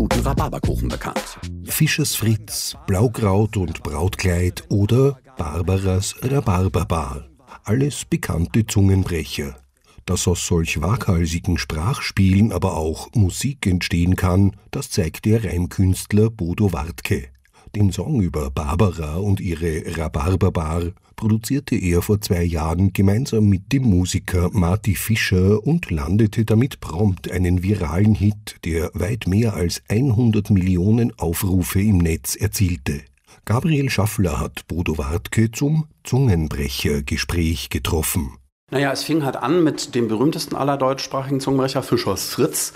guten Rhabarberkuchen bekannt. Fischers Fritz, Blaukraut und Brautkleid oder Barbaras Rhabarberbar. Alles bekannte Zungenbrecher. Dass aus solch waghalsigen Sprachspielen aber auch Musik entstehen kann, das zeigt der Reimkünstler Bodo Wartke. Den Song über Barbara und ihre Rhabarberbar produzierte er vor 2 Jahren gemeinsam mit dem Musiker Marty Fischer und landete damit prompt einen viralen Hit, der weit mehr als 100 Millionen Aufrufe im Netz erzielte. Gabriel Schaffler hat Bodo Wartke zum Zungenbrecher-Gespräch getroffen. Naja, es fing halt an mit dem berühmtesten aller deutschsprachigen Zungenbrecher, Fischers Fritz.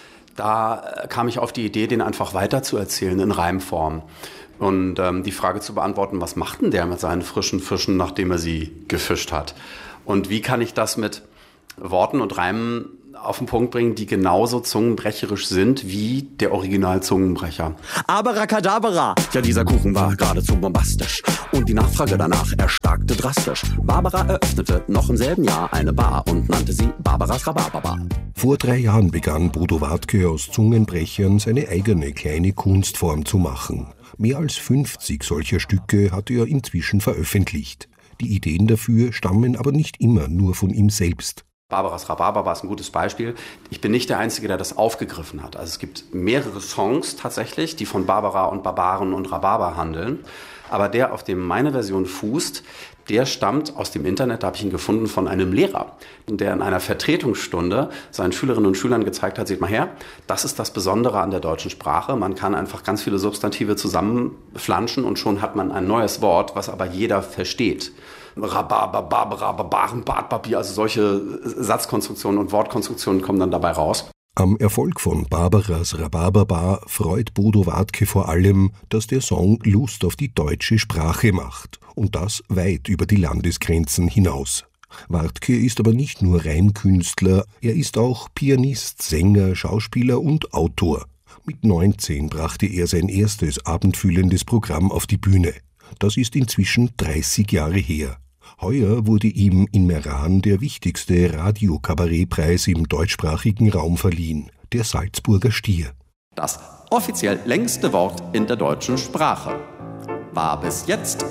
Da kam ich auf die Idee, den einfach weiterzuerzählen in Reimform. Und die Frage zu beantworten, was macht denn der mit seinen frischen Fischen, nachdem er sie gefischt hat? Und wie kann ich das mit Worten und Reimen auf den Punkt bringen, die genauso zungenbrecherisch sind wie der Original-Zungenbrecher? Abracadabra! Ja, dieser Kuchen war geradezu bombastisch. Und die Nachfrage danach erstarkte drastisch. Barbara eröffnete noch im selben Jahr eine Bar und nannte sie Barbaras Rhabarberbar. Vor 3 Jahren begann Bodo Wartke aus Zungenbrechern seine eigene kleine Kunstform zu machen. Mehr als 50 solcher Stücke hat er inzwischen veröffentlicht. Die Ideen dafür stammen aber nicht immer nur von ihm selbst. Barbaras Rhabarberbar ist ein gutes Beispiel. Ich bin nicht der Einzige, der das aufgegriffen hat. Also es gibt mehrere Songs tatsächlich, die von Barbara und Barbaren und Rhabarber handeln. Aber der, auf dem meine Version fußt, der stammt aus dem Internet, da habe ich ihn gefunden, von einem Lehrer, der in einer Vertretungsstunde seinen Schülerinnen und Schülern gezeigt hat, seht mal her, das ist das Besondere an der deutschen Sprache. Man kann einfach ganz viele Substantive zusammenflanschen und schon hat man ein neues Wort, was aber jeder versteht. Rhabarber, Barbara, Barbaren, Badpapier, also solche Satzkonstruktionen und Wortkonstruktionen kommen dann dabei raus. Am Erfolg von Barbaras Rhabarberbar freut Bodo Wartke vor allem, dass der Song Lust auf die deutsche Sprache macht. Und das weit über die Landesgrenzen hinaus. Wartke ist aber nicht nur Reimkünstler, er ist auch Pianist, Sänger, Schauspieler und Autor. Mit 19 brachte er sein erstes abendfüllendes Programm auf die Bühne. Das ist inzwischen 30 Jahre her. Heuer wurde ihm in Meran der wichtigste Radio-Kabarettpreis im deutschsprachigen Raum verliehen, der Salzburger Stier. Das offiziell längste Wort in der deutschen Sprache war bis jetzt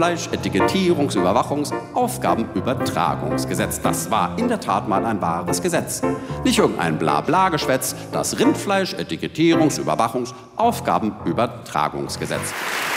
Rindfleisch-Etikettierungs-Überwachungs-Aufgabenübertragungsgesetz. Das war in der Tat mal ein wahres Gesetz. Nicht irgendein Blabla-Geschwätz, das Rindfleisch-Etikettierungs-Überwachungs-Aufgabenübertragungsgesetz.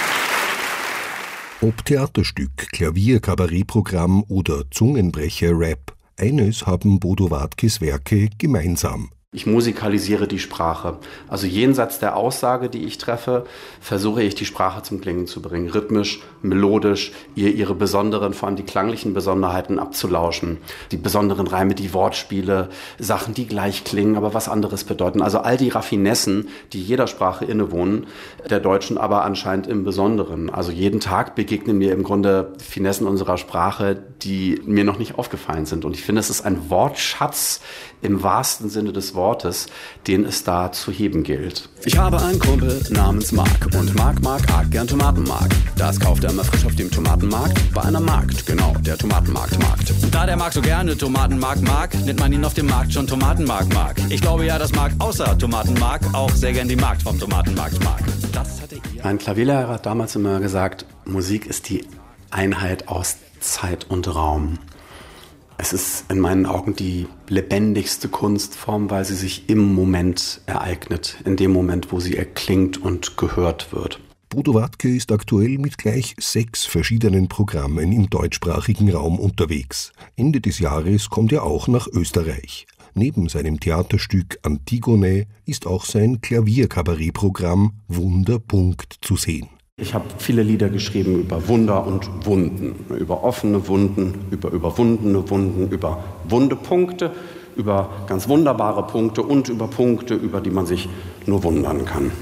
Ob Theaterstück, Klavier, Kabarettprogramm oder Zungenbrecher-Rap, eines haben Bodo Wartkes Werke gemeinsam. Ich musikalisiere die Sprache. Also jenseits der Aussage, die ich treffe, versuche ich die Sprache zum Klingen zu bringen. Rhythmisch, melodisch, ihr ihre besonderen, vor allem die klanglichen Besonderheiten abzulauschen. Die besonderen Reime, die Wortspiele, Sachen, die gleich klingen, aber was anderes bedeuten. Also all die Raffinessen, die jeder Sprache innewohnen, der Deutschen aber anscheinend im Besonderen. Also jeden Tag begegnen mir im Grunde Finessen unserer Sprache, die mir noch nicht aufgefallen sind. Und ich finde, es ist ein Wortschatz im wahrsten Sinne des Wortes, den es da zu heben gilt. Ich habe einen Kumpel namens Mark und Mark mag arg gern Tomatenmark. Das kauft er immer frisch auf dem Tomatenmarkt bei einer Markt, genau, der Tomatenmarkt. Und da der Mark so gerne Tomatenmark mag, nennt man ihn auf dem Markt schon Tomatenmark Mark. Ich glaube ja, dass Mark außer Tomatenmark auch sehr gern die Markt vom Tomatenmarkt mag. Mein Klavierlehrer hat damals immer gesagt, Musik ist die Einheit aus Zeit und Raum. Es ist in meinen Augen die lebendigste Kunstform, weil sie sich im Moment ereignet, in dem Moment, wo sie erklingt und gehört wird. Bodo Wartke ist aktuell mit gleich 6 verschiedenen Programmen im deutschsprachigen Raum unterwegs. Ende des Jahres kommt er auch nach Österreich. Neben seinem Theaterstück Antigone ist auch sein Klavierkabarettprogramm Wunderpunkt zu sehen. Ich habe viele Lieder geschrieben über Wunder und Wunden, über offene Wunden, über überwundene Wunden, über wunde Punkte, über ganz wunderbare Punkte und über Punkte, über die man sich nur wundern kann.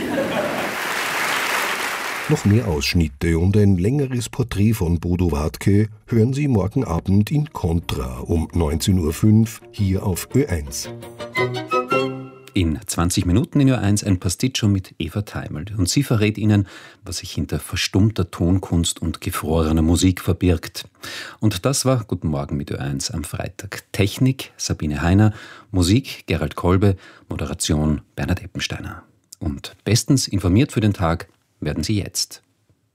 Noch mehr Ausschnitte und ein längeres Porträt von Bodo Wartke hören Sie morgen Abend in Contra um 19.05 Uhr hier auf Ö1. In 20 Minuten in Ö1 ein Pasticcio mit Eva Teimel. Und sie verrät Ihnen, was sich hinter verstummter Tonkunst und gefrorener Musik verbirgt. Und das war Guten Morgen mit Ö1 am Freitag. Technik Sabine Heiner, Musik Gerald Kolbe, Moderation Bernhard Eppensteiner. Und bestens informiert für den Tag werden Sie jetzt.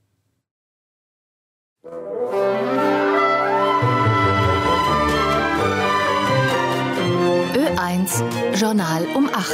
Ö1 Journal um 8.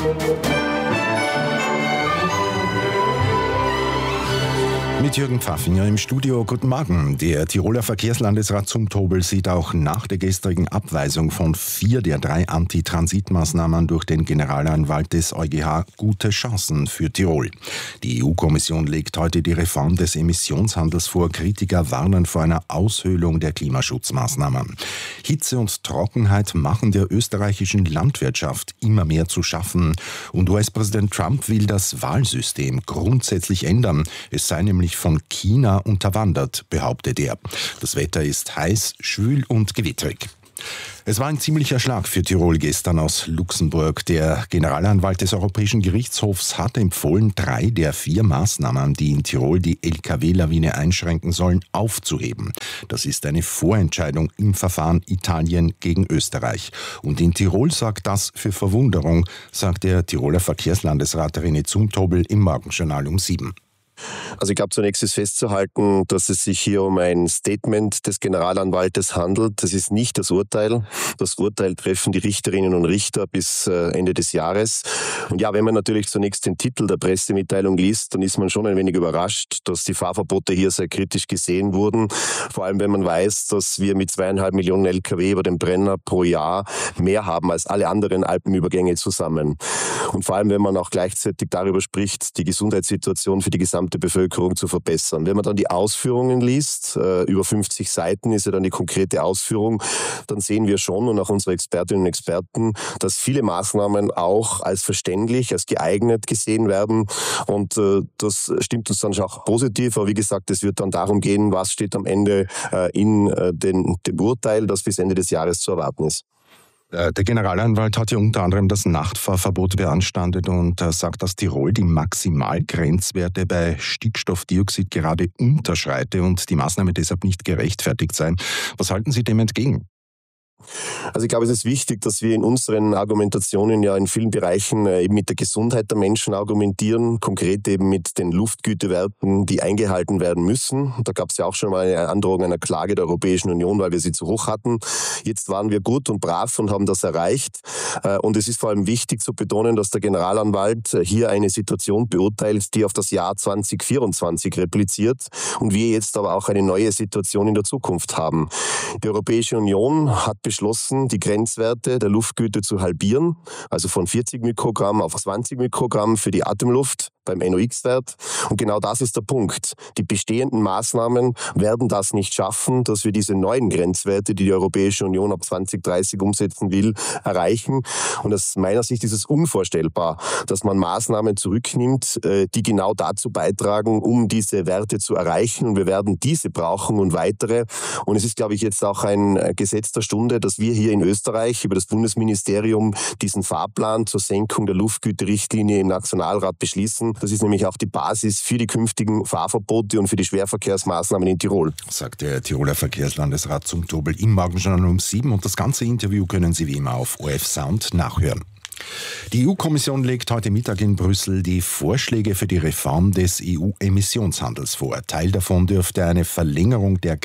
Mit Jürgen Pfaffinger im Studio. Guten Morgen. Der Tiroler Verkehrslandesrat Zumtobel sieht auch nach der gestrigen Abweisung von 4 der 3 Antitransitmaßnahmen durch den Generalanwalt des EuGH gute Chancen für Tirol. Die EU-Kommission legt heute die Reform des Emissionshandels vor. Kritiker warnen vor einer Aushöhlung der Klimaschutzmaßnahmen. Hitze und Trockenheit machen der österreichischen Landwirtschaft immer mehr zu schaffen. Und US-Präsident Trump will das Wahlsystem grundsätzlich ändern. Es sei nämlich von China unterwandert, behauptet er. Das Wetter ist heiß, schwül und gewittrig. Es war ein ziemlicher Schlag für Tirol gestern aus Luxemburg. Der Generalanwalt des Europäischen Gerichtshofs hat empfohlen, 3 der 4 Maßnahmen, die in Tirol die Lkw-Lawine einschränken sollen, aufzuheben. Das ist eine Vorentscheidung im Verfahren Italien gegen Österreich. Und in Tirol sorgt das für Verwunderung, sagt der Tiroler Verkehrslandesrat René Zumtobel im Morgenjournal um 7. Also ich glaube, zunächst ist festzuhalten, dass es sich hier um ein Statement des Generalanwaltes handelt. Das ist nicht das Urteil. Das Urteil treffen die Richterinnen und Richter bis Ende des Jahres. Und ja, wenn man natürlich zunächst den Titel der Pressemitteilung liest, dann ist man schon ein wenig überrascht, dass die Fahrverbote hier sehr kritisch gesehen wurden. Vor allem, wenn man weiß, dass wir mit 2,5 Millionen Lkw über den Brenner pro Jahr mehr haben als alle anderen Alpenübergänge zusammen. Und vor allem, wenn man auch gleichzeitig darüber spricht, die Gesundheitssituation für die gesamte Bevölkerung zu verbessern. Wenn man dann die Ausführungen liest, über 50 Seiten ist ja dann die konkrete Ausführung, dann sehen wir schon und auch unsere Expertinnen und Experten, dass viele Maßnahmen auch als verständlich, als geeignet gesehen werden und das stimmt uns dann auch positiv, aber wie gesagt, es wird dann darum gehen, was steht am Ende in dem Urteil, das bis Ende des Jahres zu erwarten ist. Der Generalanwalt hat ja unter anderem das Nachtfahrverbot beanstandet und sagt, dass Tirol die Maximalgrenzwerte bei Stickstoffdioxid gerade unterschreite und die Maßnahme deshalb nicht gerechtfertigt sei. Was halten Sie dem entgegen? Also ich glaube, es ist wichtig, dass wir in unseren Argumentationen ja in vielen Bereichen eben mit der Gesundheit der Menschen argumentieren, konkret eben mit den Luftgütewerten, die eingehalten werden müssen. Da gab es ja auch schon mal eine Androhung einer Klage der Europäischen Union, weil wir sie zu hoch hatten. Jetzt waren wir gut und brav und haben das erreicht. Und es ist vor allem wichtig zu betonen, dass der Generalanwalt hier eine Situation beurteilt, die auf das Jahr 2024 repliziert und wir jetzt aber auch eine neue Situation in der Zukunft haben. Die Europäische Union hat beschlossen, die Grenzwerte der Luftgüte zu halbieren, also von 40 Mikrogramm auf 20 Mikrogramm für die Atemluft beim NOx-Wert. Und genau das ist der Punkt. Die bestehenden Maßnahmen werden das nicht schaffen, dass wir diese neuen Grenzwerte, die die Europäische Union ab 2030 umsetzen will, erreichen. Und aus meiner Sicht ist es unvorstellbar, dass man Maßnahmen zurücknimmt, die genau dazu beitragen, um diese Werte zu erreichen. Und wir werden diese brauchen und weitere. Und es ist, glaube ich, jetzt auch ein Gesetz der Stunde, dass wir hier in Österreich über das Bundesministerium diesen Fahrplan zur Senkung der Luftgüterichtlinie im Nationalrat beschließen. Das ist nämlich auch die Basis für die künftigen Fahrverbote und für die Schwerverkehrsmaßnahmen in Tirol. Sagt der Tiroler Verkehrslandesrat Zumtobel im Morgenjournal um 7 und das ganze Interview können Sie wie immer auf ORF Sound nachhören. Die EU-Kommission legt heute Mittag in Brüssel die Vorschläge für die Reform des EU-Emissionshandels vor. Teil davon dürfte eine Verlängerung der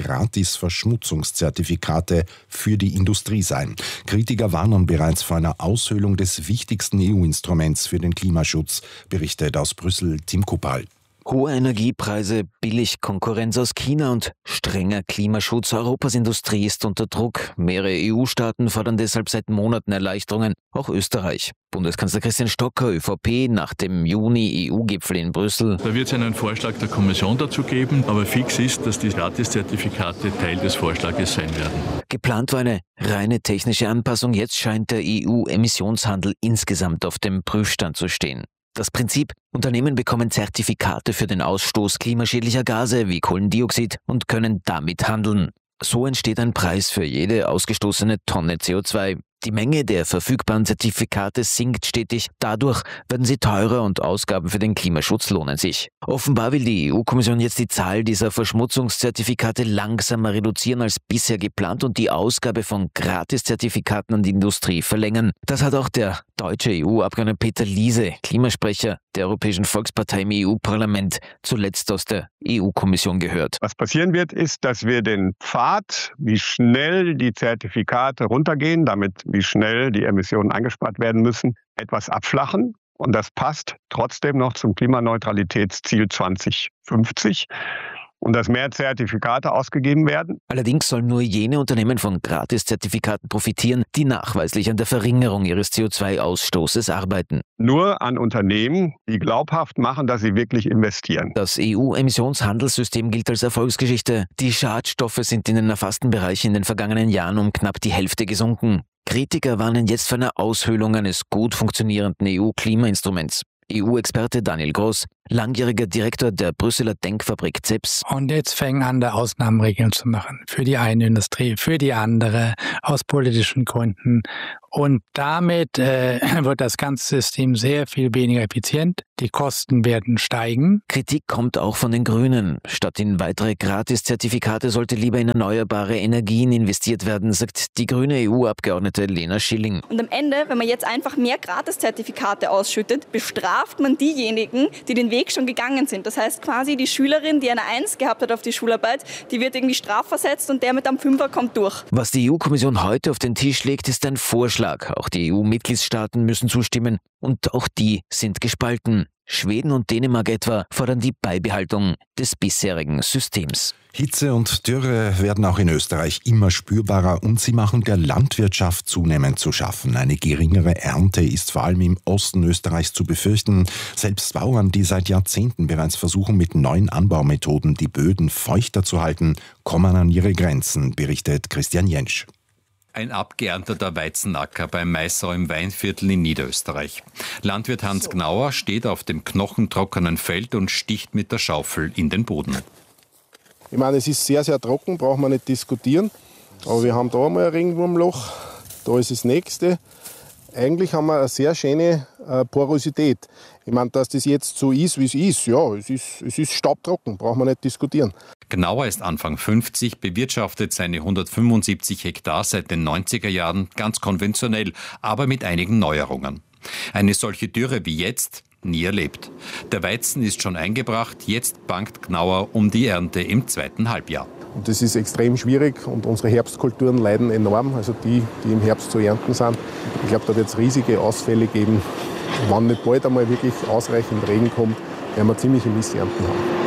Gratis-Verschmutzungszertifikate für die Industrie sein. Kritiker warnen bereits vor einer Aushöhlung des wichtigsten EU-Instruments für den Klimaschutz, berichtet aus Brüssel Tim Kupal. Hohe Energiepreise, billig Konkurrenz aus China und strenger Klimaschutz. Europas Industrie ist unter Druck. Mehrere EU-Staaten fordern deshalb seit Monaten Erleichterungen, auch Österreich. Bundeskanzler Christian Stocker, ÖVP, nach dem Juni-EU-Gipfel in Brüssel. Da wird es einen Vorschlag der Kommission dazu geben, aber fix ist, dass die Gratiszertifikate Teil des Vorschlages sein werden. Geplant war eine reine technische Anpassung. Jetzt scheint der EU-Emissionshandel insgesamt auf dem Prüfstand zu stehen. Das Prinzip: Unternehmen bekommen Zertifikate für den Ausstoß klimaschädlicher Gase wie Kohlendioxid und können damit handeln. So entsteht ein Preis für jede ausgestoßene Tonne CO2. Die Menge der verfügbaren Zertifikate sinkt stetig. Dadurch werden sie teurer und Ausgaben für den Klimaschutz lohnen sich. Offenbar will die EU-Kommission jetzt die Zahl dieser Verschmutzungszertifikate langsamer reduzieren als bisher geplant und die Ausgabe von Gratiszertifikaten an die Industrie verlängern. Das hat auch der deutsche EU-Abgeordnete Peter Liese, Klimasprecher der Europäischen Volkspartei im EU-Parlament, zuletzt aus der EU-Kommission gehört. Was passieren wird, ist, dass wir den Pfad, wie schnell die Zertifikate runtergehen, damit wie schnell die Emissionen eingespart werden müssen, etwas abflachen. Und das passt trotzdem noch zum Klimaneutralitätsziel 2050. Und dass mehr Zertifikate ausgegeben werden. Allerdings sollen nur jene Unternehmen von Gratiszertifikaten profitieren, die nachweislich an der Verringerung ihres CO2-Ausstoßes arbeiten. Nur an Unternehmen, die glaubhaft machen, dass sie wirklich investieren. Das EU-Emissionshandelssystem gilt als Erfolgsgeschichte. Die Schadstoffe sind in den erfassten Bereichen in den vergangenen Jahren um knapp die Hälfte gesunken. Kritiker warnen jetzt vor einer Aushöhlung eines gut funktionierenden EU-Klimainstruments. EU-Experte Daniel Groß, langjähriger Direktor der Brüsseler Denkfabrik CEPS. Und jetzt fängen an, da Ausnahmeregeln zu machen. Für die eine Industrie, für die andere, aus politischen Gründen. Und damit wird das ganze System sehr viel weniger effizient. Die Kosten werden steigen. Kritik kommt auch von den Grünen. Statt in weitere Gratiszertifikate sollte lieber in erneuerbare Energien investiert werden, sagt die grüne EU-Abgeordnete Lena Schilling. Und am Ende, wenn man jetzt einfach mehr Gratiszertifikate ausschüttet, bestraft man diejenigen, die den Weg schon gegangen sind. Das heißt quasi, die Schülerin, die eine 1 gehabt hat auf die Schularbeit, die wird irgendwie strafversetzt und der mit einem 5er kommt durch. Was die EU-Kommission heute auf den Tisch legt, ist ein Vorschlag. Auch die EU-Mitgliedstaaten müssen zustimmen und auch die sind gespalten. Schweden und Dänemark etwa fordern die Beibehaltung des bisherigen Systems. Hitze und Dürre werden auch in Österreich immer spürbarer und sie machen der Landwirtschaft zunehmend zu schaffen. Eine geringere Ernte ist vor allem im Osten Österreichs zu befürchten. Selbst Bauern, die seit Jahrzehnten bereits versuchen, mit neuen Anbaumethoden die Böden feuchter zu halten, kommen an ihre Grenzen, berichtet Christian Jentsch. Ein abgeernteter Weizenacker beim Maisau im Weinviertel in Niederösterreich. Landwirt Hans Gnauer steht auf dem knochentrockenen Feld und sticht mit der Schaufel in den Boden. Ich meine, es ist sehr, sehr trocken, braucht man nicht diskutieren. Aber wir haben da einmal ein Regenwurmloch, da ist das nächste. Eigentlich haben wir eine sehr schöne Porosität. Ich meine, dass das jetzt so ist, wie es ist, ja, es ist staubtrocken, braucht man nicht diskutieren. Gnauer ist Anfang 50, bewirtschaftet seine 175 Hektar seit den 90er Jahren ganz konventionell, aber mit einigen Neuerungen. Eine solche Dürre wie jetzt nie erlebt. Der Weizen ist schon eingebracht, jetzt bangt Gnauer um die Ernte im zweiten Halbjahr. Und das ist extrem schwierig und unsere Herbstkulturen leiden enorm, also die im Herbst zu ernten sind. Ich glaube, da wird es riesige Ausfälle geben. Wenn nicht bald einmal wirklich ausreichend Regen kommt, werden wir ziemliche Missernten haben.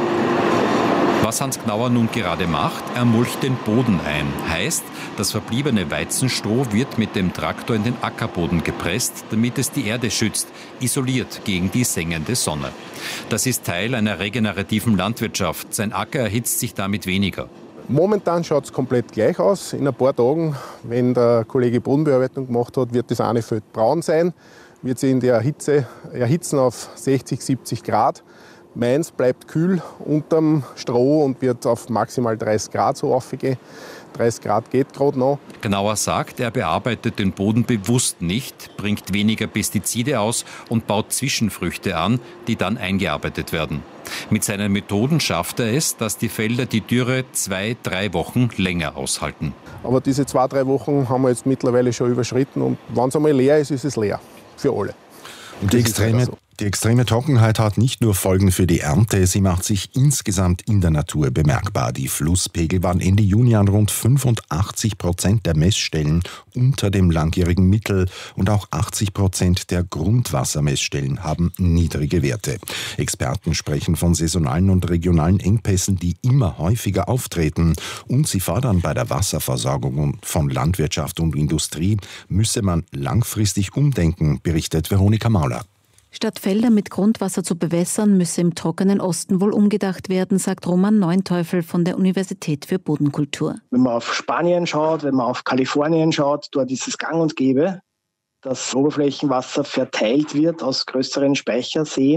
Was Hans Gnauer nun gerade macht, er mulcht den Boden ein. Heißt, das verbliebene Weizenstroh wird mit dem Traktor in den Ackerboden gepresst, damit es die Erde schützt, isoliert gegen die sengende Sonne. Das ist Teil einer regenerativen Landwirtschaft. Sein Acker erhitzt sich damit weniger. Momentan schaut es komplett gleich aus. In ein paar Tagen, wenn der Kollege Bodenbearbeitung gemacht hat, wird das eine Feld braun sein, wird sie in der Hitze erhitzen auf 60, 70 Grad. Meins bleibt kühl unterm Stroh und wird auf maximal 30 Grad so aufgehen. 30 Grad geht gerade noch. Gnauer sagt, er bearbeitet den Boden bewusst nicht, bringt weniger Pestizide aus und baut Zwischenfrüchte an, die dann eingearbeitet werden. Mit seinen Methoden schafft er es, dass die Felder die Dürre 2-3 Wochen länger aushalten. Aber diese 2-3 Wochen haben wir jetzt mittlerweile schon überschritten und wenn es einmal leer ist, ist es leer. Für alle. Und die extreme Trockenheit hat nicht nur Folgen für die Ernte, sie macht sich insgesamt in der Natur bemerkbar. Die Flusspegel waren Ende Juni an rund 85% der Messstellen unter dem langjährigen Mittel und auch 80% der Grundwassermessstellen haben niedrige Werte. Experten sprechen von saisonalen und regionalen Engpässen, die immer häufiger auftreten. Und sie fordern, bei der Wasserversorgung von Landwirtschaft und Industrie müsse man langfristig umdenken, berichtet Veronika Mauler. Statt Felder mit Grundwasser zu bewässern, müsse im trockenen Osten wohl umgedacht werden, sagt Roman Neunteufel von der Universität für Bodenkultur. Wenn man auf Spanien schaut, wenn man auf Kalifornien schaut, dort ist es gang und gäbe, dass Oberflächenwasser verteilt wird aus größeren Speicherseen.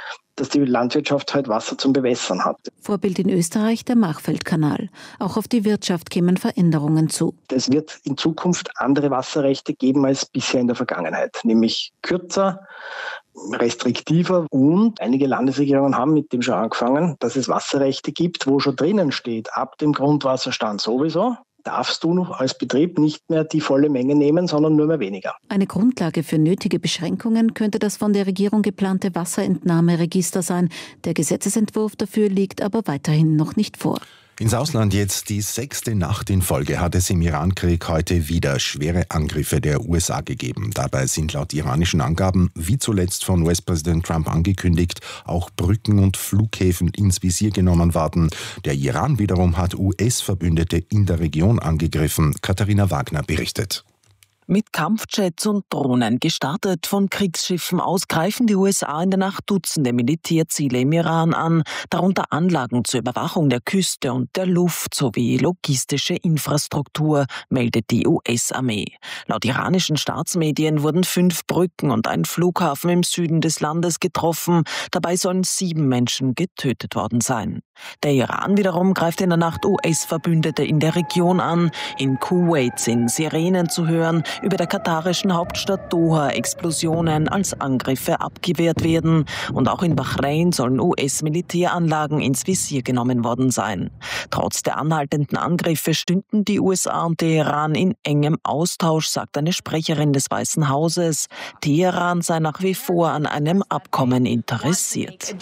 dass die Landwirtschaft halt Wasser zum Bewässern hat. Vorbild in Österreich der Machfeldkanal. Auch auf die Wirtschaft kämen Veränderungen zu. Es wird in Zukunft andere Wasserrechte geben als bisher in der Vergangenheit, nämlich kürzer, restriktiver, und einige Landesregierungen haben mit dem schon angefangen, dass es Wasserrechte gibt, wo schon drinnen steht, ab dem Grundwasserstand sowieso darfst du noch als Betrieb nicht mehr die volle Menge nehmen, sondern nur mehr weniger. Eine Grundlage für nötige Beschränkungen könnte das von der Regierung geplante Wasserentnahmeregister sein. Der Gesetzesentwurf dafür liegt aber weiterhin noch nicht vor. Ins Ausland jetzt. Die 6. Nacht in Folge hat es im Irankrieg heute wieder schwere Angriffe der USA gegeben. Dabei sind laut iranischen Angaben, wie zuletzt von US-Präsident Trump angekündigt, auch Brücken und Flughäfen ins Visier genommen worden. Der Iran wiederum hat US-Verbündete in der Region angegriffen. Katharina Wagner berichtet. Mit Kampfjets und Drohnen gestartet von Kriegsschiffen aus greifen die USA in der Nacht Dutzende Militärziele im Iran an, darunter Anlagen zur Überwachung der Küste und der Luft sowie logistische Infrastruktur, meldet die US-Armee. Laut iranischen Staatsmedien wurden 5 Brücken und ein Flughafen im Süden des Landes getroffen. Dabei sollen 7 Menschen getötet worden sein. Der Iran wiederum greift in der Nacht US-Verbündete in der Region an. In Kuwait sind Sirenen zu hören, über der katarischen Hauptstadt Doha Explosionen als Angriffe abgewehrt werden. Und auch in Bahrain sollen US-Militäranlagen ins Visier genommen worden sein. Trotz der anhaltenden Angriffe stünden die USA und der Iran in engem Austausch, sagt eine Sprecherin des Weißen Hauses. Teheran sei nach wie vor an einem Abkommen interessiert.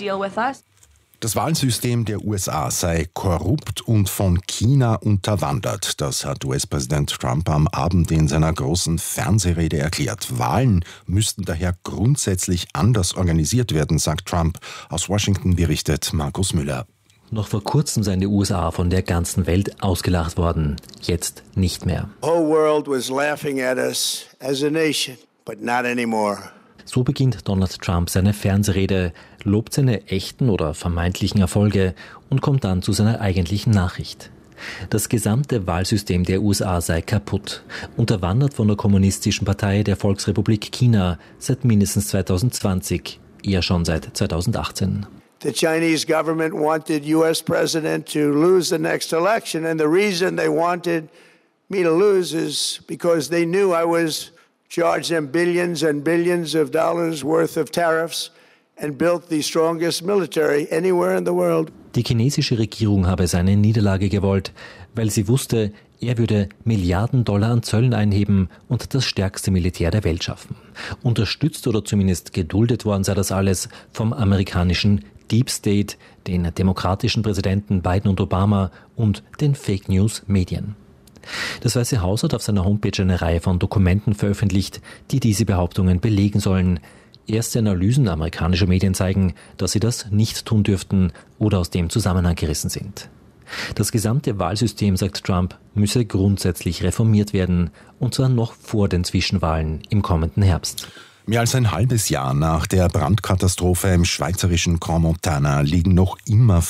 Das Wahlsystem der USA sei korrupt und von China unterwandert. Das hat US-Präsident Trump am Abend in seiner großen Fernsehrede erklärt. Wahlen müssten daher grundsätzlich anders organisiert werden, sagt Trump. Aus Washington berichtet Markus Müller. Noch vor kurzem seien die USA von der ganzen Welt ausgelacht worden. Jetzt nicht mehr. The whole world was laughing at us as a nation, but not anymore. So beginnt Donald Trump seine Fernsehrede, lobt seine echten oder vermeintlichen Erfolge und kommt dann zu seiner eigentlichen Nachricht. Das gesamte Wahlsystem der USA sei kaputt, unterwandert von der Kommunistischen Partei der Volksrepublik China seit mindestens 2020, eher schon seit 2018. The Chinese government wanted US President to lose the next election, and the reason they wanted me to lose is because they knew I was charged them billions and billions of dollars worth of tariffs and built the strongest military anywhere in the world. Die chinesische Regierung habe seine Niederlage gewollt, weil sie wusste, er würde Milliarden Dollar an Zöllen einheben und das stärkste Militär der Welt schaffen. Unterstützt oder zumindest geduldet worden sei das alles vom amerikanischen Deep State, den demokratischen Präsidenten Biden und Obama und den Fake-News-Medien. Das Weiße Haus hat auf seiner Homepage eine Reihe von Dokumenten veröffentlicht, die diese Behauptungen belegen sollen. Erste Analysen amerikanischer Medien zeigen, dass sie das nicht tun dürften oder aus dem Zusammenhang gerissen sind. Das gesamte Wahlsystem, sagt Trump, müsse grundsätzlich reformiert werden, und zwar noch vor den Zwischenwahlen im kommenden Herbst. Mehr als ein halbes Jahr nach der Brandkatastrophe im schweizerischen Grand Montana liegen noch immer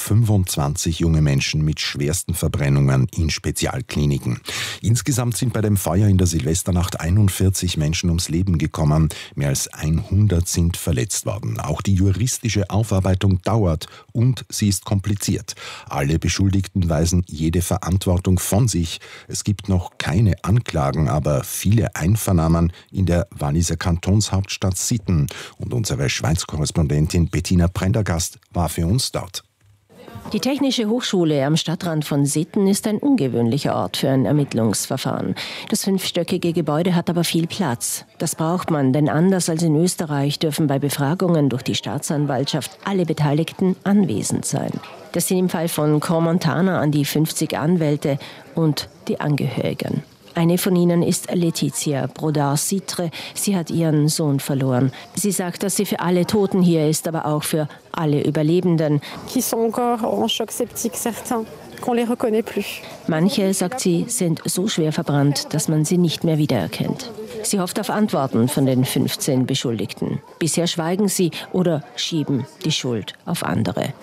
25 junge Menschen mit schwersten Verbrennungen in Spezialkliniken. Insgesamt sind bei dem Feuer in der Silvesternacht 41 Menschen ums Leben gekommen. Mehr als 100 sind verletzt worden. Auch die juristische Aufarbeitung dauert und sie ist kompliziert. Alle Beschuldigten weisen jede Verantwortung von sich. Es gibt noch keine Anklagen, aber viele Einvernahmen in der Walliser Kantonshauptstadt Sitten. Und unsere Schweiz-Korrespondentin Bettina Prendergast war für uns dort. Die Technische Hochschule am Stadtrand von Sitten ist ein ungewöhnlicher Ort für ein Ermittlungsverfahren. Das 5-stöckige Gebäude hat aber viel Platz. Das braucht man, denn anders als in Österreich dürfen bei Befragungen durch die Staatsanwaltschaft alle Beteiligten anwesend sein. Das sind im Fall von Grand Montana an die 50 Anwälte und die Angehörigen. Eine von ihnen ist Laetitia Brodard-Citre. Sie hat ihren Sohn verloren. Sie sagt, dass sie für alle Toten hier ist, aber auch für alle Überlebenden. Manche, sagt sie, sind so schwer verbrannt, dass man sie nicht mehr wiedererkennt. Sie hofft auf Antworten von den 15 Beschuldigten. Bisher schweigen sie oder schieben die Schuld auf andere.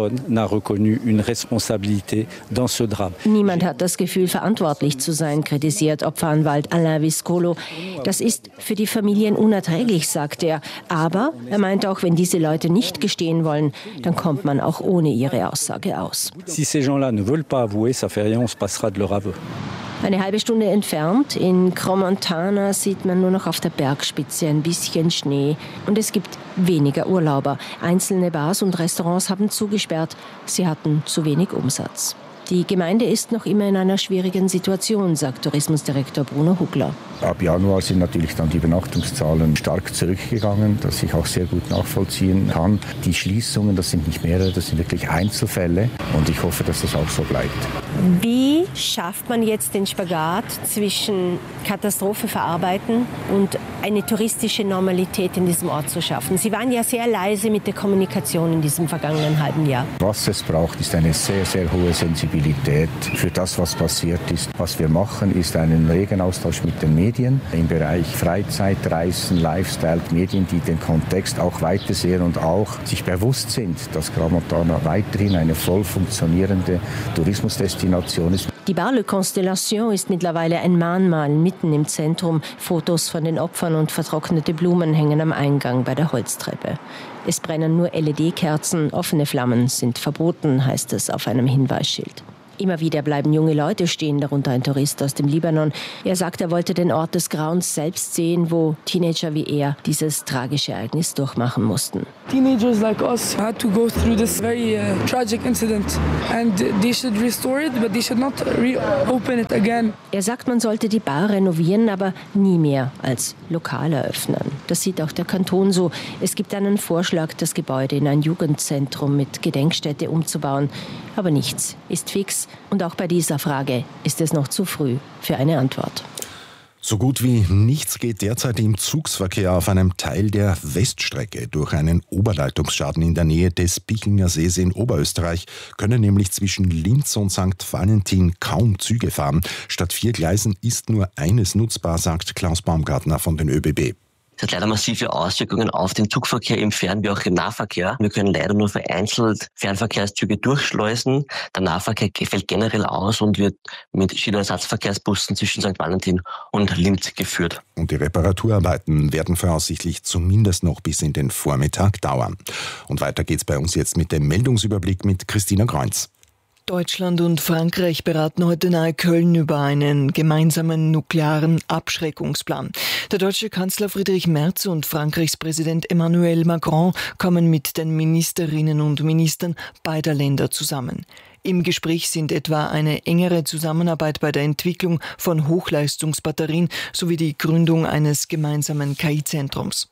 Niemand hat das Gefühl, verantwortlich zu sein, kritisiert Opferanwalt Alain Viscolo. Das ist für die Familien unerträglich, sagt er. Aber er meint auch, wenn diese Leute nicht gestehen wollen, dann kommt man auch ohne ihre Aussage aus. Eine halbe Stunde entfernt, in Crans-Montana, sieht man nur noch auf der Bergspitze ein bisschen Schnee. Und es gibt weniger Urlauber. Einzelne Bars und Restaurants haben zugesperrt. Sie hatten zu wenig Umsatz. Die Gemeinde ist noch immer in einer schwierigen Situation, sagt Tourismusdirektor Bruno Hugler. Ab Januar sind natürlich dann die Übernachtungszahlen stark zurückgegangen, das ich auch sehr gut nachvollziehen kann. Die Schließungen, das sind nicht mehrere, das sind wirklich Einzelfälle und ich hoffe, dass das auch so bleibt. Wie schafft man jetzt den Spagat zwischen Katastrophe verarbeiten und eine touristische Normalität in diesem Ort zu schaffen? Sie waren ja sehr leise mit der Kommunikation in diesem vergangenen halben Jahr. Was es braucht, ist eine sehr, sehr hohe Sensibilität für das, was passiert ist. Was wir machen, ist einen regen Austausch mit den Medien im Bereich Freizeit, Reisen, Lifestyle, Medien, die den Kontext auch weitersehen und auch sich bewusst sind, dass Crans-Montana weiterhin eine voll funktionierende Tourismusdestination ist. Die Bar Le Constellation ist mittlerweile ein Mahnmal mitten im Zentrum. Fotos von den Opfern und vertrocknete Blumen hängen am Eingang bei der Holztreppe. Es brennen nur LED-Kerzen, offene Flammen sind verboten, heißt es auf einem Hinweisschild. Immer wieder bleiben junge Leute stehen, darunter ein Tourist aus dem Libanon. Er sagt, er wollte den Ort des Grauens selbst sehen, wo Teenager wie er dieses tragische Ereignis durchmachen mussten. Teenagers like us had to go through this very tragic incident and they should restore it, but they should not reopen it again. Er sagt, man sollte die Bar renovieren, aber nie mehr als Lokal eröffnen. Das sieht auch der Kanton so. Es gibt einen Vorschlag, das Gebäude in ein Jugendzentrum mit Gedenkstätte umzubauen. Aber nichts ist fix. Und auch bei dieser Frage ist es noch zu früh für eine Antwort. So gut wie nichts geht derzeit im Zugsverkehr auf einem Teil der Weststrecke. Durch einen Oberleitungsschaden in der Nähe des Pichinger Sees in Oberösterreich können nämlich zwischen Linz und St. Valentin kaum Züge fahren. Statt 4 Gleisen ist nur eines nutzbar, sagt Klaus Baumgartner von den ÖBB. Es hat leider massive Auswirkungen auf den Zugverkehr im Fern- wie auch im Nahverkehr. Wir können leider nur vereinzelt Fernverkehrszüge durchschleusen. Der Nahverkehr fällt generell aus und wird mit Schienenersatzverkehrsbussen zwischen St. Valentin und Linz geführt. Und die Reparaturarbeiten werden voraussichtlich zumindest noch bis in den Vormittag dauern. Und weiter geht's bei uns jetzt mit dem Meldungsüberblick mit Christina Kreuz. Deutschland und Frankreich beraten heute nahe Köln über einen gemeinsamen nuklearen Abschreckungsplan. Der deutsche Kanzler Friedrich Merz und Frankreichs Präsident Emmanuel Macron kommen mit den Ministerinnen und Ministern beider Länder zusammen. Im Gespräch sind etwa eine engere Zusammenarbeit bei der Entwicklung von Hochleistungsbatterien sowie die Gründung eines gemeinsamen KI-Zentrums.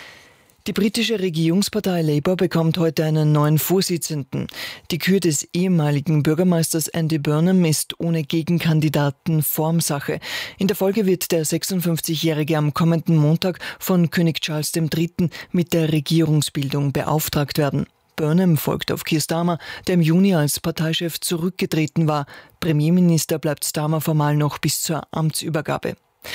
Die britische Regierungspartei Labour bekommt heute einen neuen Vorsitzenden. Die Kür des ehemaligen Bürgermeisters Andy Burnham ist ohne Gegenkandidaten Formsache. In der Folge wird der 56-Jährige am kommenden Montag von König Charles III. Mit der Regierungsbildung beauftragt werden. Burnham folgt auf Keir Starmer, der im Juni als Parteichef zurückgetreten war. Premierminister bleibt Starmer formal noch bis zur Amtsübergabe.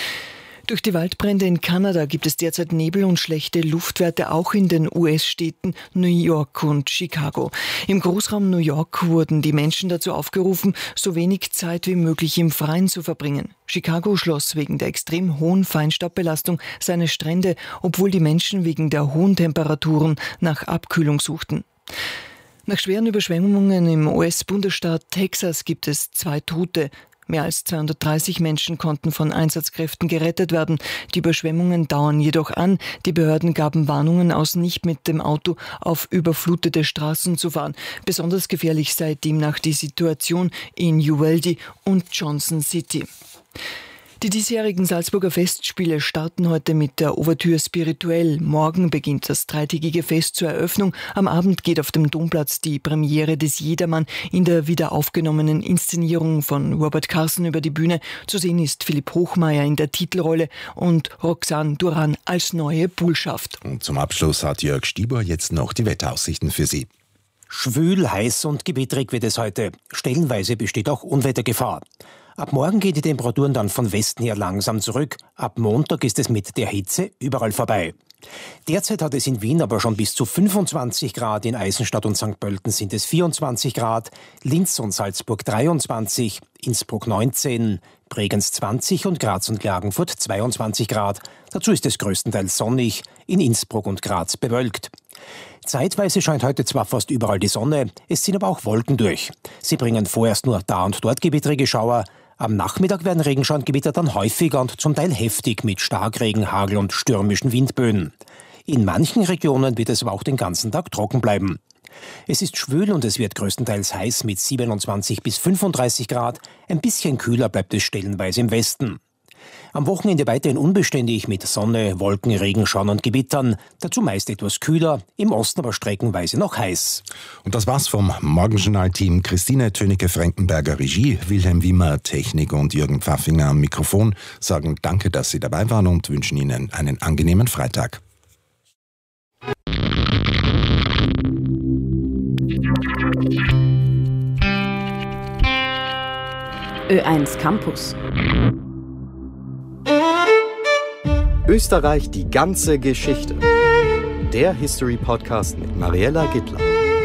Durch die Waldbrände in Kanada gibt es derzeit Nebel und schlechte Luftwerte auch in den US-Städten New York und Chicago. Im Großraum New York wurden die Menschen dazu aufgerufen, so wenig Zeit wie möglich im Freien zu verbringen. Chicago schloss wegen der extrem hohen Feinstaubbelastung seine Strände, obwohl die Menschen wegen der hohen Temperaturen nach Abkühlung suchten. Nach schweren Überschwemmungen im US-Bundesstaat Texas gibt es 2 Tote. Mehr als 230 Menschen konnten von Einsatzkräften gerettet werden. Die Überschwemmungen dauern jedoch an. Die Behörden gaben Warnungen aus, nicht mit dem Auto auf überflutete Straßen zu fahren. Besonders gefährlich sei demnach die Situation in Uvalde und Johnson City. Die diesjährigen Salzburger Festspiele starten heute mit der Ouvertüre Spirituell. Morgen beginnt das 3-tägige Fest zur Eröffnung. Am Abend geht auf dem Domplatz die Premiere des Jedermann in der wiederaufgenommenen Inszenierung von Robert Carson über die Bühne. Zu sehen ist Philipp Hochmeier in der Titelrolle und Roxane Duran als neue Bullschaft. Und zum Abschluss hat Jörg Stieber jetzt noch die Wetteraussichten für Sie. Schwül, heiß und gewittrig wird es heute. Stellenweise besteht auch Unwettergefahr. Ab morgen gehen die Temperaturen dann von Westen her langsam zurück. Ab Montag ist es mit der Hitze überall vorbei. Derzeit hat es in Wien aber schon bis zu 25 Grad, in Eisenstadt und St. Pölten sind es 24 Grad, Linz und Salzburg 23, Innsbruck 19, Bregenz 20 und Graz und Klagenfurt 22 Grad. Dazu ist es größtenteils sonnig, in Innsbruck und Graz bewölkt. Zeitweise scheint heute zwar fast überall die Sonne, es ziehen aber auch Wolken durch. Sie bringen vorerst nur da und dort gewittrige Schauer. Am Nachmittag werden Regenschauengewitter dann häufiger und zum Teil heftig mit Starkregen, Hagel und stürmischen Windböen. In manchen Regionen wird es aber auch den ganzen Tag trocken bleiben. Es ist schwül und es wird größtenteils heiß mit 27 bis 35 Grad. Ein bisschen kühler bleibt es stellenweise im Westen. Am Wochenende weiterhin unbeständig mit Sonne, Wolken, Regenschauern und Gewittern. Dazu meist etwas kühler, im Osten aber streckenweise noch heiß. Und das war's vom Morgenjournal-Team. Christine Tönecke-Frankenberger Regie, Wilhelm Wimmer Technik und Jürgen Pfaffinger am Mikrofon sagen Danke, dass Sie dabei waren und wünschen Ihnen einen angenehmen Freitag. Ö1 Campus. Österreich, die ganze Geschichte. Der History-Podcast mit Mariella Gittler.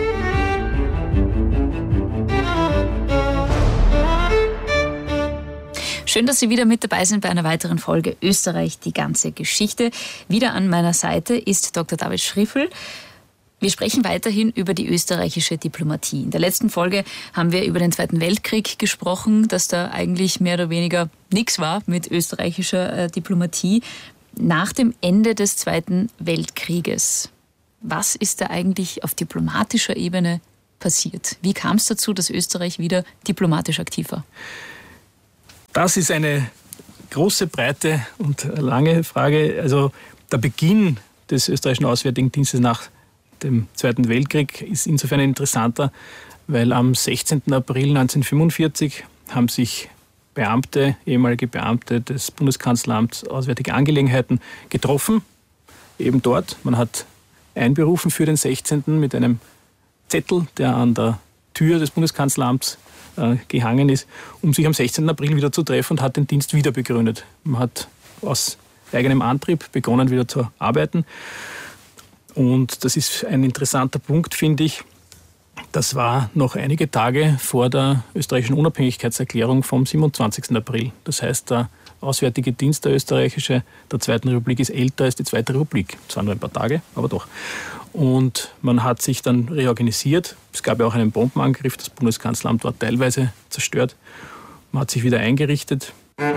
Schön, dass Sie wieder mit dabei sind bei einer weiteren Folge Österreich, die ganze Geschichte. Wieder an meiner Seite ist Dr. David Schriffel. Wir sprechen weiterhin über die österreichische Diplomatie. In der letzten Folge haben wir über den Zweiten Weltkrieg gesprochen, dass da eigentlich mehr oder weniger nichts war mit österreichischer Diplomatie. Nach dem Ende des Zweiten Weltkrieges, was ist da eigentlich auf diplomatischer Ebene passiert? Wie kam es dazu, dass Österreich wieder diplomatisch aktiv war? Das ist eine große, breite und lange Frage. Also der Beginn des österreichischen Auswärtigen Dienstes nach dem Zweiten Weltkrieg ist insofern interessanter, weil am 16. April 1945 haben sich ehemalige Beamte des Bundeskanzleramts Auswärtige Angelegenheiten getroffen, eben dort. Man hat einberufen für den 16. mit einem Zettel, der an der Tür des Bundeskanzleramts gehangen ist, um sich am 16. April wieder zu treffen und hat den Dienst wieder begründet. Man hat aus eigenem Antrieb begonnen, wieder zu arbeiten. Und das ist ein interessanter Punkt, finde ich. Das war noch einige Tage vor der österreichischen Unabhängigkeitserklärung vom 27. April. Das heißt, der Auswärtige Dienst, der österreichische, der Zweiten Republik ist älter als die Zweite Republik. Zwar nur ein paar Tage, aber doch. Und man hat sich dann reorganisiert. Es gab ja auch einen Bombenangriff. Das Bundeskanzleramt war teilweise zerstört. Man hat sich wieder eingerichtet.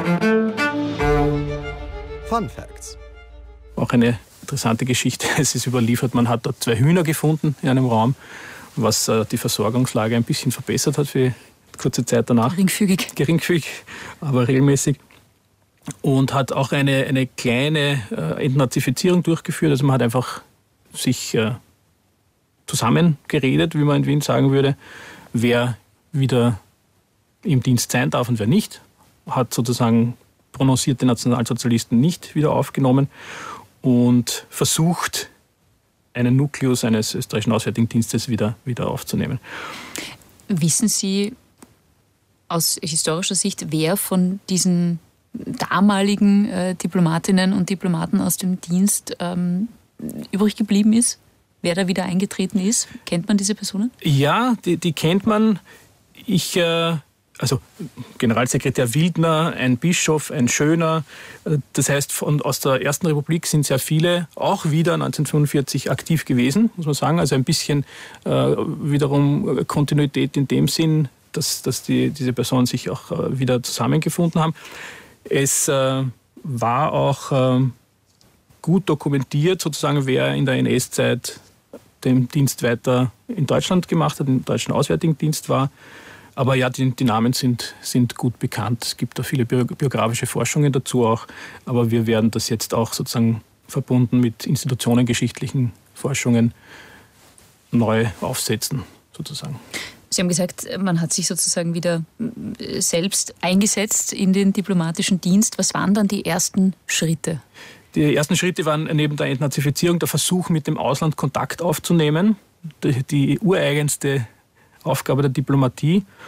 Fun Facts. Auch eine interessante Geschichte. Es ist überliefert, man hat dort 2 Hühner gefunden in einem Raum, was die Versorgungslage ein bisschen verbessert hat für kurze Zeit danach. Geringfügig, aber regelmäßig. Und hat auch eine kleine Entnazifizierung durchgeführt. Also man hat einfach sich zusammengeredet, wie man in Wien sagen würde, wer wieder im Dienst sein darf und wer nicht. Hat sozusagen prononcierte Nationalsozialisten nicht wieder aufgenommen und versucht, einen Nukleus eines österreichischen Auswärtigen Dienstes wieder aufzunehmen. Wissen Sie aus historischer Sicht, wer von diesen damaligen Diplomatinnen und Diplomaten aus dem Dienst übrig geblieben ist? Wer da wieder eingetreten ist? Kennt man diese Personen? Ja, die kennt man. Also Generalsekretär Wildner, ein Bischof, ein Schöner. Das heißt, aus der Ersten Republik sind sehr viele auch wieder 1945 aktiv gewesen, muss man sagen. Also ein bisschen wiederum Kontinuität in dem Sinn, dass diese Personen sich auch wieder zusammengefunden haben. Es war auch gut dokumentiert, sozusagen, wer in der NS-Zeit den Dienst weiter in Deutschland gemacht hat, im deutschen Auswärtigen Dienst war. Aber ja, die Namen sind gut bekannt. Es gibt da viele biografische Forschungen dazu auch. Aber wir werden das jetzt auch sozusagen verbunden mit institutionengeschichtlichen Forschungen neu aufsetzen, sozusagen. Sie haben gesagt, man hat sich sozusagen wieder selbst eingesetzt in den diplomatischen Dienst. Was waren dann die ersten Schritte? Die ersten Schritte waren neben der Entnazifizierung der Versuch, mit dem Ausland Kontakt aufzunehmen. Die ureigenste Aufgabe der Diplomatie.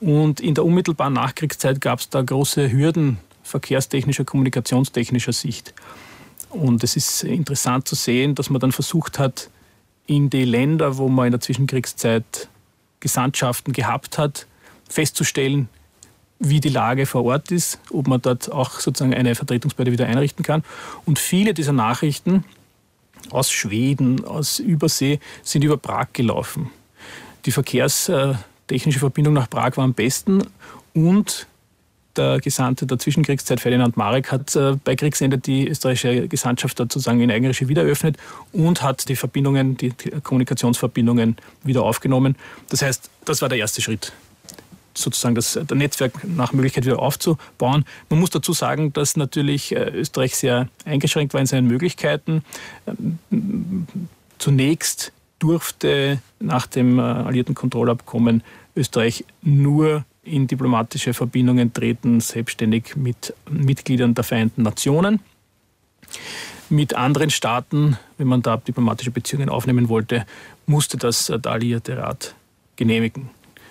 Und in der unmittelbaren Nachkriegszeit gab es da große Hürden verkehrstechnischer, kommunikationstechnischer Sicht. Und es ist interessant zu sehen, dass man dann versucht hat, in die Länder, wo man in der Zwischenkriegszeit Gesandtschaften gehabt hat, festzustellen, wie die Lage vor Ort ist, ob man dort auch sozusagen eine Vertretungsbehörde wieder einrichten kann. Und viele dieser Nachrichten aus Schweden, aus Übersee, sind über Prag gelaufen. Die verkehrstechnische Verbindung nach Prag war am besten und der Gesandte der Zwischenkriegszeit, Ferdinand Marek, hat bei Kriegsende die österreichische Gesandtschaft dort sozusagen in Eigenregie wieder eröffnet und hat die Verbindungen, die Kommunikationsverbindungen wieder aufgenommen. Das heißt, das war der erste Schritt, sozusagen das Netzwerk nach Möglichkeit wieder aufzubauen. Man muss dazu sagen, dass natürlich Österreich sehr eingeschränkt war in seinen Möglichkeiten. Zunächst durfte nach dem alliierten Kontrollabkommen Österreich nur in diplomatische Verbindungen treten, selbstständig mit Mitgliedern der Vereinten Nationen. Mit anderen Staaten, wenn man da diplomatische Beziehungen aufnehmen wollte, musste das der Alliierte Rat genehmigen.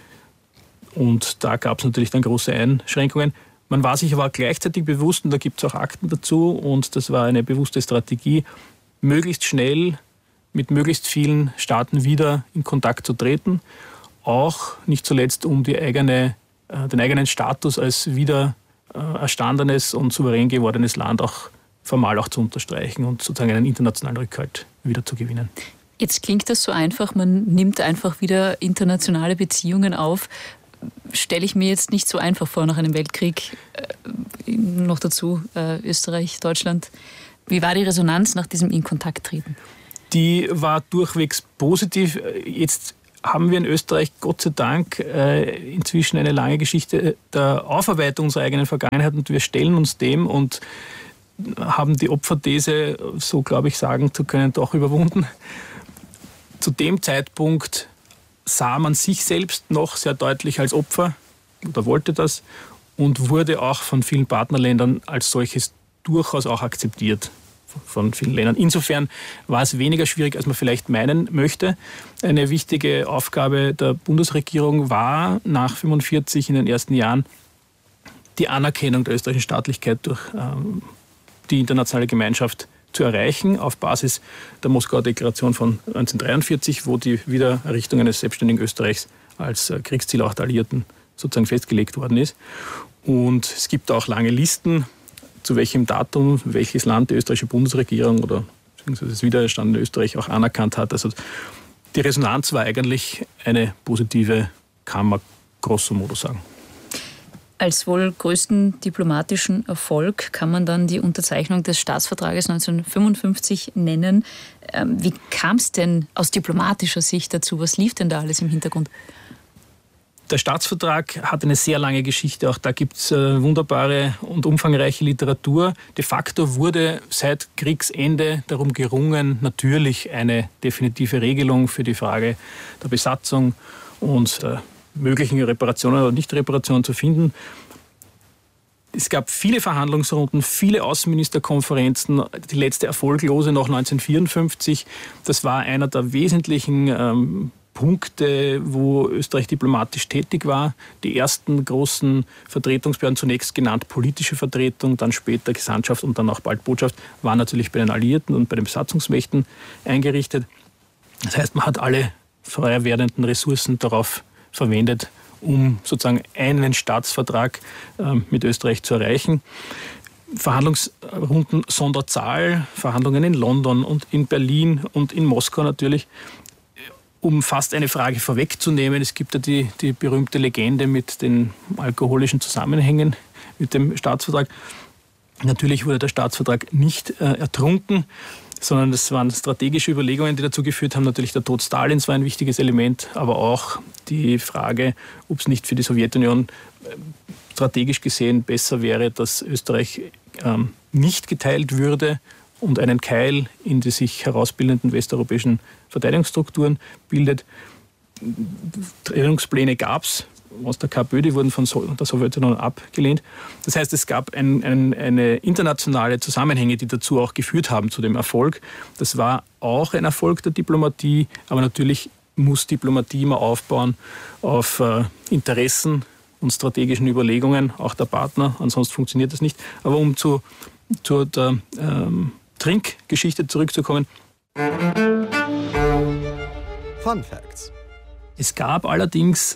Und da gab es natürlich dann große Einschränkungen. Man war sich aber gleichzeitig bewusst, und da gibt es auch Akten dazu, und das war eine bewusste Strategie, möglichst schnell mit möglichst vielen Staaten wieder in Kontakt zu treten, auch nicht zuletzt, um den eigenen Status als wieder erstandenes und souverän gewordenes Land auch formal auch zu unterstreichen und sozusagen einen internationalen Rückhalt wieder zu gewinnen. Jetzt klingt das so einfach, man nimmt einfach wieder internationale Beziehungen auf. Stelle ich mir jetzt nicht so einfach vor nach einem Weltkrieg, noch dazu Österreich, Deutschland. Wie war die Resonanz nach diesem In-Kontakt-Treten? Die war durchwegs positiv. Jetzt haben wir in Österreich Gott sei Dank inzwischen eine lange Geschichte der Aufarbeitung unserer eigenen Vergangenheit und wir stellen uns dem und haben die Opferthese, so glaube ich sagen zu können, doch überwunden. Zu dem Zeitpunkt sah man sich selbst noch sehr deutlich als Opfer oder wollte das und wurde auch von vielen Partnerländern als solches durchaus auch akzeptiert von vielen Ländern. Insofern war es weniger schwierig, als man vielleicht meinen möchte. Eine wichtige Aufgabe der Bundesregierung war nach 1945 in den ersten Jahren die Anerkennung der österreichischen Staatlichkeit durch die internationale Gemeinschaft zu erreichen, auf Basis der Moskauer Deklaration von 1943, wo die Wiedererrichtung eines selbstständigen Österreichs als Kriegsziel auch der Alliierten sozusagen festgelegt worden ist. Und es gibt auch lange Listen, zu welchem Datum welches Land die österreichische Bundesregierung oder das wiedererstandene Österreich auch anerkannt hat. Also die Resonanz war eigentlich eine positive, kann man grosso modo sagen. Als wohl größten diplomatischen Erfolg kann man dann die Unterzeichnung des Staatsvertrages 1955 nennen. Wie kam es denn aus diplomatischer Sicht dazu? Was lief denn da alles im Hintergrund? Der Staatsvertrag hat eine sehr lange Geschichte. Auch da gibt es wunderbare und umfangreiche Literatur. De facto wurde seit Kriegsende darum gerungen, natürlich eine definitive Regelung für die Frage der Besatzung und möglichen Reparationen oder Nicht-Reparationen zu finden. Es gab viele Verhandlungsrunden, viele Außenministerkonferenzen, die letzte erfolglose noch 1954. Das war einer der wesentlichen Punkte, wo Österreich diplomatisch tätig war. Die ersten großen Vertretungsbehörden, zunächst genannt politische Vertretung, dann später Gesandtschaft und dann auch bald Botschaft, waren natürlich bei den Alliierten und bei den Besatzungsmächten eingerichtet. Das heißt, man hat alle frei werdenden Ressourcen darauf verwendet, um sozusagen einen Staatsvertrag mit Österreich zu erreichen. Verhandlungsrunden Sonderzahl, Verhandlungen in London und in Berlin und in Moskau natürlich. Um fast eine Frage vorwegzunehmen, es gibt ja die berühmte Legende mit den alkoholischen Zusammenhängen mit dem Staatsvertrag. Natürlich wurde der Staatsvertrag nicht ertrunken, sondern es waren strategische Überlegungen, die dazu geführt haben. Natürlich der Tod Stalins war ein wichtiges Element, aber auch die Frage, ob es nicht für die Sowjetunion strategisch gesehen besser wäre, dass Österreich nicht geteilt würde und einen Keil in die sich herausbildenden westeuropäischen Verteidigungsstrukturen bildet. Trennungspläne gab es aus der KPÖ, die wurden von der Sowjetunion abgelehnt. Das heißt, es gab eine internationale Zusammenhänge, die dazu auch geführt haben, zu dem Erfolg. Das war auch ein Erfolg der Diplomatie, aber natürlich muss Diplomatie immer aufbauen auf Interessen und strategischen Überlegungen, auch der Partner, ansonsten funktioniert das nicht. Aber um zur der Trinkgeschichte zurückzukommen. Fun Facts. Es gab allerdings,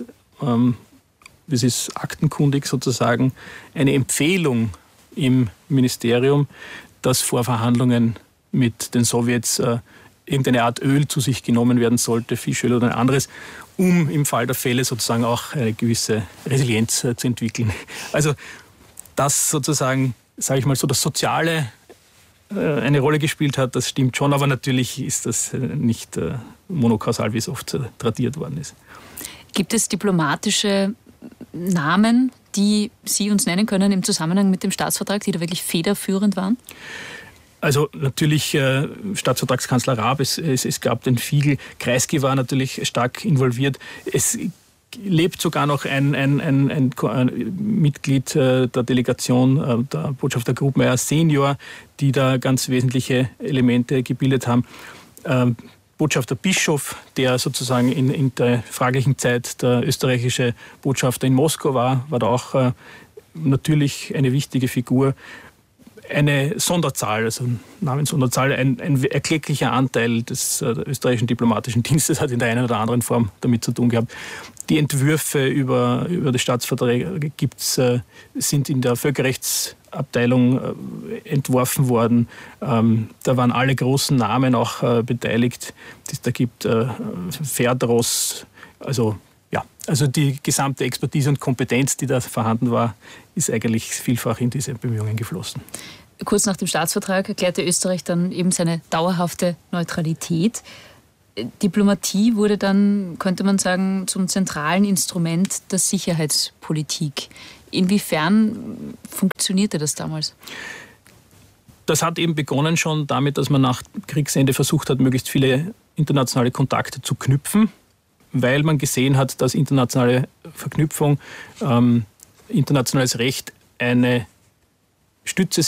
das ist aktenkundig sozusagen, eine Empfehlung im Ministerium, dass vor Verhandlungen mit den Sowjets irgendeine Art Öl zu sich genommen werden sollte, Fischöl oder ein anderes, um im Fall der Fälle sozusagen auch eine gewisse Resilienz zu entwickeln. Also dass sozusagen, sage ich mal so, das Soziale eine Rolle gespielt hat, das stimmt schon, aber natürlich ist das nicht monokausal, wie es oft tradiert worden ist. Gibt es diplomatische Namen, die Sie uns nennen können im Zusammenhang mit dem Staatsvertrag, die da wirklich federführend waren? Also natürlich Staatsvertragskanzler Raab, es gab den Fiegel, Kreisky war natürlich stark involviert. Es lebt sogar noch ein Mitglied der Delegation, der Botschafter Grubmeier Senior, die da ganz wesentliche Elemente gebildet haben. Botschafter Bischof, der sozusagen in der fraglichen Zeit der österreichische Botschafter in Moskau war da auch natürlich eine wichtige Figur. Eine Sonderzahl, also Namenssonderzahl, ein erklecklicher Anteil des österreichischen diplomatischen Dienstes hat in der einen oder anderen Form damit zu tun gehabt. Die Entwürfe über die Staatsverträge sind in der Völkerrechtsabteilung entworfen worden. Da waren alle großen Namen auch beteiligt, die es da gibt. Ferdros, also die gesamte Expertise und Kompetenz, die da vorhanden war, ist eigentlich vielfach in diese Bemühungen geflossen. Kurz nach dem Staatsvertrag erklärte Österreich dann eben seine dauerhafte Neutralität. Diplomatie wurde dann, könnte man sagen, zum zentralen Instrument der Sicherheitspolitik. Inwiefern funktionierte das damals? Das hat eben begonnen schon damit, dass man nach Kriegsende versucht hat, möglichst viele internationale Kontakte zu knüpfen, weil man gesehen hat, dass internationale Verknüpfung, internationales Recht eine Stütze